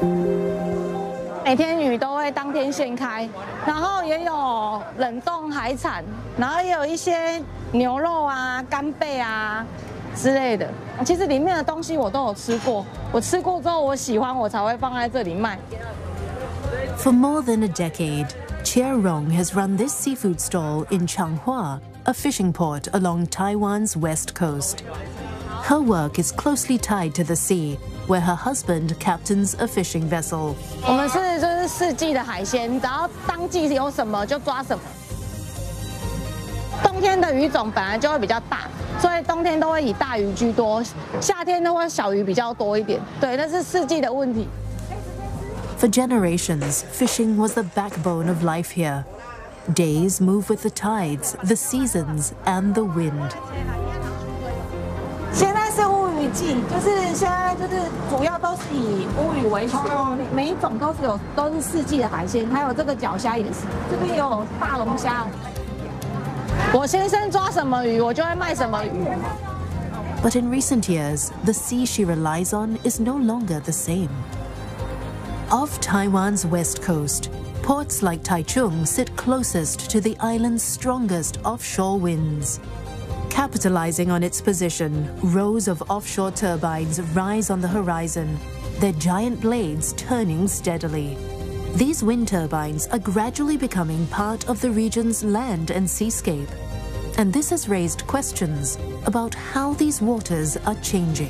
每天鱼都会当天现开，然后也有冷冻海产，然后也有一些牛肉啊、干贝啊之类的。其实里面的东西我都有吃过，我吃过之后我喜欢，我才会放在这里卖。 For more than a decade, Chia Rong has run this seafood stall in Changhua, a fishing port along Taiwan's west coast. Her work is closely tied to the sea, where her husband captains a fishing vessel. 我们就是四季的海鲜，只要当季有什么就抓什么。冬天的鱼种本来就会比较大，所以冬天都会以大鱼居多，夏天都会小鱼比较多一点。对，那是四季的问题。 For generations, fishing was the backbone of life here. Days move with the tides, the seasons, and the wind. 现在是乌鱼季，就是现在就是主要都是以乌鱼为主，每一种都是四季的海鲜，还有这个脚虾也是，这边也有大龙虾。我先生抓什么鱼，我就会卖什么鱼。 But in recent years, the sea she relies on is no longer the same. Off Taiwan's west coast, ports like Taichung sit closest to the island's strongest offshore winds. Capitalizing on its position, rows of offshore turbines rise on the horizon, their giant blades turning steadily. These wind turbines are gradually becoming part of the region's land and seascape, and this has raised questions about how these waters are changing.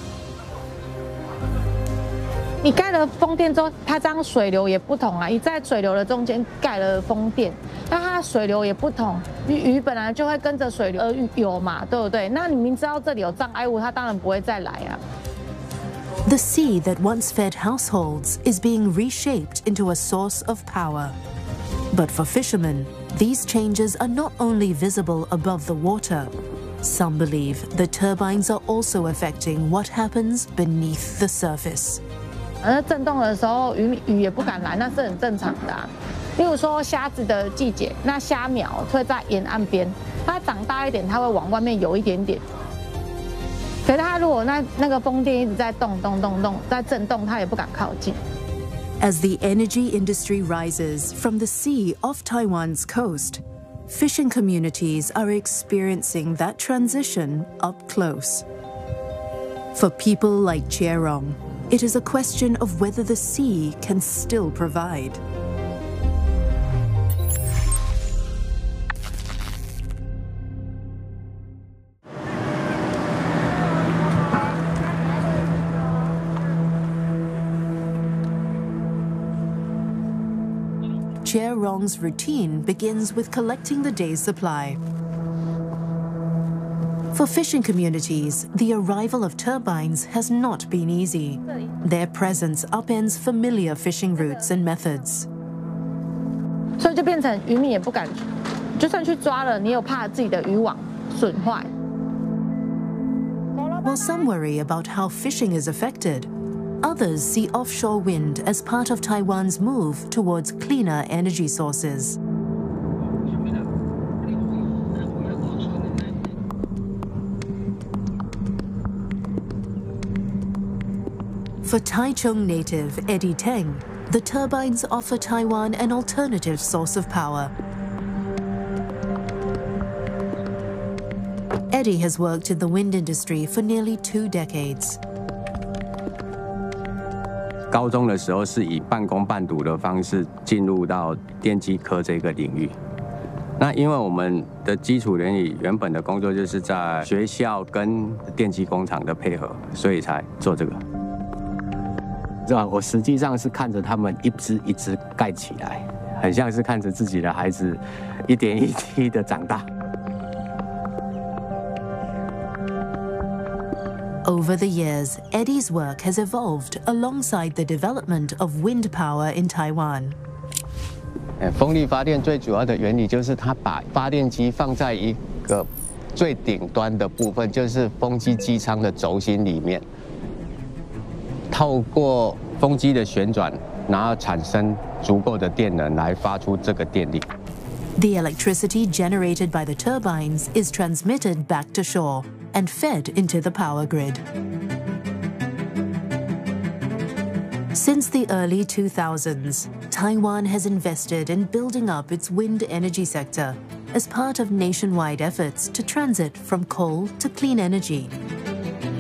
你盖了风电之后，它这样水流也不同啊。你在水流的中间盖了风电，那它的水流也不同。鱼本来就会跟着水流而游嘛，对不对？那你明知道这里有障碍物，它当然不会再来啊。 The sea that once fed households is being reshaped into a source of power. But for fishermen, these changes are not only visible above the water. Some believe the turbines are also affecting what happens beneath the surface. 那震动的时候，鱼也不敢来，那是很正常的啊。例如说虾子的季节，那虾苗会在沿岸边，它长大一点，它会往外面游一点点。可是它如果那个风电一直在动，在震动，它也不敢靠近。 As the energy industry rises from the sea off Taiwan's coast, fishing communities are experiencing that transition up close. For people like Chia Rong, it is a question of whether the sea can still provide. Chia Rong's routine begins with collecting the day's supply. For fishing communities, the arrival of turbines has not been easy. Their presence upends familiar fishing routes and methods. 所以就变成渔民也不敢，就算去抓了，你有怕自己的渔网损坏。 While some worry about how fishing is affected, others see offshore wind as part of Taiwan's move towards cleaner energy sources. For Taichung native Eddie Teng, the turbines offer Taiwan an alternative source of power. Eddie has worked in the wind industry for nearly 2 decades. 高中的时候是以半工半读的方式进入到电机科这个领域。那因为我们的基础原理原本的工作就是在学校跟电机工厂的配合，所以才做这个。是吧？我实际上是看着他们一只一只盖起来，很像是看着自己的孩子一点一滴的长大。 Over the years, Eddie's work has evolved alongside the development of wind power in Taiwan. 风力发电最主要的原理就是它把发电机放在一个最顶端的部分，就是风机机舱的轴心里面，透过风机的旋转，然后产生足够的电能来发出这个电力。 The electricity generated by the turbines is transmitted back to shore and fed into the power grid. Since the early 2000s, Taiwan has invested in building up its wind energy sector as part of nationwide efforts to transit from coal to clean energy.